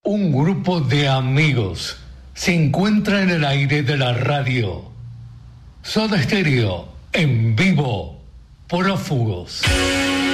Un grupo de amigos se encuentra en el aire de la radio. Soda Stereo, en vivo, Prófugos.